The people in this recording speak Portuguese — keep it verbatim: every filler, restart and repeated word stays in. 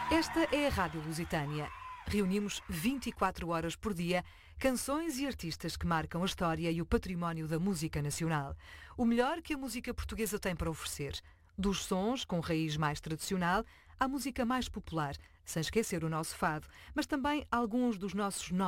Esta é a Rádio Lusitânia. Reunimos vinte e quatro horas por dia canções e artistas que marcam a história e o património da música nacional. O melhor que a música portuguesa tem para oferecer. Dos sons com raiz mais tradicional à música mais popular, sem esquecer o nosso fado, mas também alguns dos nossos